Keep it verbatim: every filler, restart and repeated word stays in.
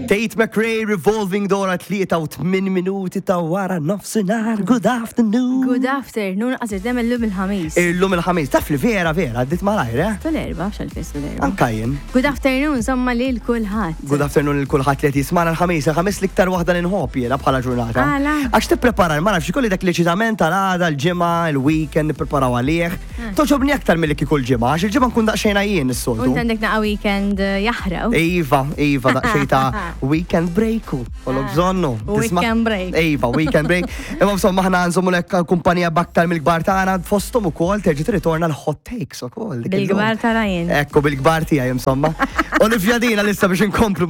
Tate McRae, Revolving Door tlieta u tmien minuti ta' wara nofsinhar. Good afternoon. Good afternoon, għazir dem il-lum il-ħamis. Illum il-ħamis, taf li vera vera, għaddit malajr, eh? Tal-erba, xal-fis tal-erba. Ankajjen. Good afternoon, somma li l-kulħat. Good afternoon il-kulħat li jismana l-ħamis, il-ħamis liktar waħda l-inħop jena bħala ġurnata. Għala. Għax t-prepara, ma nafx kolli dak l-eċitament tal-għada, l-ġimma, il-weekend, n-preparaw għalih. Toġobni aktar mill-li kull ġimma, għax il-ġimma nkun daqxejna jien s-soltu. Unt għandek naqa weekend jahraw. Iva, Iva, daqxej ta' weekend breaku. Kollu bżonnu. Weekend break. Iva, weekend break. Imma bżon maħna nżommu l-ekka kumpanija baktar mill-gbar ta' fostom u kol, terġi t-ritorna l-hot takes u kol. Bil-gbar ta' rajin. Ekku, bil-gbar tijaj, insomma. Olivia Dina lissa biex inkomplu